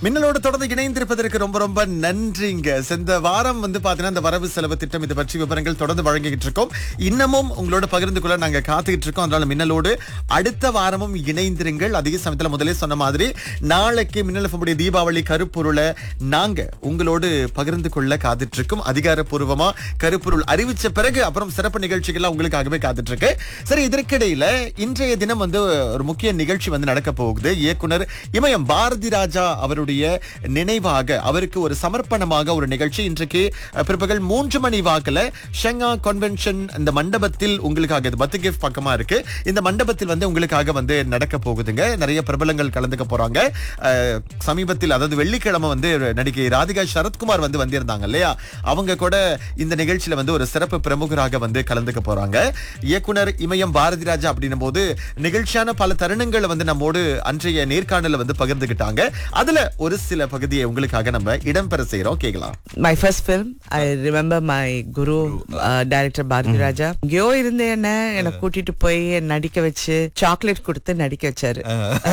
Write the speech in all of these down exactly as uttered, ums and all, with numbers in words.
மின்னலோடு தொடர்ந்து இணைந்திருப்பதற்கு ரொம்ப ரொம்ப நன்றிங்க. சென்ற வாரம் வந்து பாத்தீங்கன்னா இந்த வரவு செலவு திட்டம் இது பற்றி விவரங்கள் தொடர்ந்து வழங்கிட்டு இருக்கோம். இன்னமும் உங்களோட பகிர்ந்து கொள்ள நாங்க காத்துக்கிட்டு இருக்கோம். அதனால மின்னலோடு அடுத்த வாரமும் இணைந்திருங்கள். அதே சமயத்துல முதலே சொன்ன மாதிரி நாளைக்கு மின்னல் எஃப்எம் தீபாவளி கருப்பொருளை நாங்க உங்களோடு பகிர்ந்து கொள்ள காத்துட்டு இருக்கோம். அதிகாரப்பூர்வமா கருப்பொருள் அறிவிச்ச பிறகு அப்புறம் சிறப்பு நிகழ்ச்சிகள்லாம் உங்களுக்காகவே காத்துட்டு இருக்கு. சரி, இதற்கிடையில இன்றைய தினம் வந்து ஒரு முக்கிய நிகழ்ச்சி வந்து நடக்க போகுது. இயக்குனர் இமயம் பாரதி ராஜா அவருடைய நினைவாக அவருக்கு ஒரு சமர்ப்பணமாக ஒரு நிகழ்ச்சி இன்றைக்கு பிற்பகல் மூன்று மணி வாக்குல ஷெங்கா கன்வென்ஷன் இந்த மண்டபத்தில் உங்களுக்காக இது பத்து கிஃப்ட் பக்கமா இருக்கு. இந்த மண்டபத்தில் வந்து உங்களுக்காக வந்து நடக்க போகுதுங்க. நிறைய பிரபலங்கள் கலந்துக்க போறாங்க. அஹ், சமீபத்தில் அதாவது வெள்ளிக்கிழமை வந்து நடிகை ராதிகா சரத்குமார் வந்து வந்திருந்தாங்க இல்லையா, அவங்க கூட இந்த நிகழ்ச்சியில வந்து ஒரு சிறப்பு பிரமுகராக வந்து கலந்துக்க போறாங்க. இயக்குனர் இமயம் பாரதி ராஜா அப்படின்னும் போது நிகழ்ச்சியான பல தருணங்களை வந்து நம்மோடு அன்றைய நேர்காணல வந்து பகிர்ந்துகிட்டாங்க. அதுல ஒரு சில பகுதியை உங்களுக்காக நம்ம இடம்பெற செய்யறோம், கேட்கலாம். My first film, I remember my guru, uh, director Bharathi Raja எங்கேயோ இருந்து என்ன என்னை கூட்டிட்டு போய் நடிக்க வச்சு சாக்லேட் கொடுத்து நடிக்க வச்சாரு.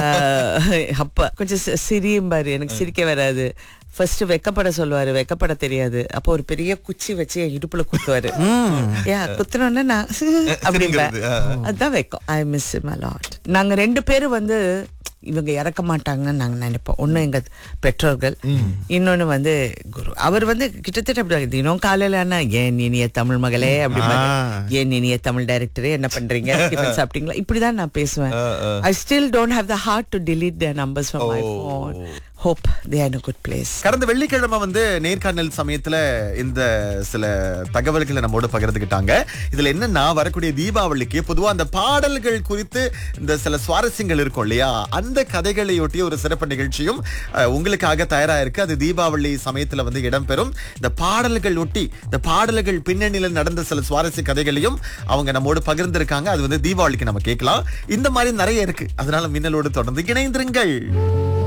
அப்ப கொஞ்சம் சிரியும் பாரு, எனக்கு சிரிக்க வராது. ஃபர்ஸ்ட் வெக்கப்பட சொல்லுவாரு, வெக்கப்பட தெரியாது. அப்போ ஒரு பெரிய குச்சி வச்சு என் இடுப்புல குத்துவாரு. ஏன் குத்துனோன்னு நான் அப்படிம்பேன். அதுதான் வெக்கம். I miss him a lot. நாங்க ரெண்டு பேரும் வந்து இவங்க இறக்க மாட்டாங்கன்னு நாங்க நினைப்போம். ஒண்ணு எங்க பெற்றோர்கள், இன்னொன்னு வந்து குரு. அவர் வந்து கிட்டத்தட்ட அப்படி தினம் காலையில என்ன ஏன் இனிய தமிழ் மகளே அப்படி, ஏன் இனிய தமிழ் டைரக்டரே என்ன பண்றீங்க, சாப்பிட்டீங்களா, இப்படிதான் நான் பேசுவேன். I still don't have the hard to delete their numbers from my phone. Hope they are in a good place. கடந்த வெள்ளிக்கிழமை வந்து நேர்காணல் சமயத்துல இந்த சில தகவல்களை நம்மோடு பகிர்ந்துக்கிட்டாங்க. இதுல என்னன்னா, வரக்கூடிய தீபாவளிக்கு பொதுவா அந்த பாடல்கள் குறித்து இந்த சில சுவாரஸ்யங்கள் இருக்கும் இல்லையா, அந்த கதைகளையொட்டி ஒரு சிறப்பு நிகழ்ச்சியும் உங்களுக்காக தயாரா இருக்கு. அது தீபாவளி சமயத்துல வந்து இடம்பெறும். இந்த பாடல்கள் ஒட்டி இந்த பாடல்கள் பின்னணியில நடந்த சில சுவாரஸ்ய கதைகளையும் அவங்க நம்மோடு பகிர்ந்திருக்காங்க. அது வந்து தீபாவளிக்கு நம்ம கேட்கலாம். இந்த மாதிரி நிறைய இருக்கு. அதனால மின்னலோடு தொடர்ந்து இணைந்திருங்கள்.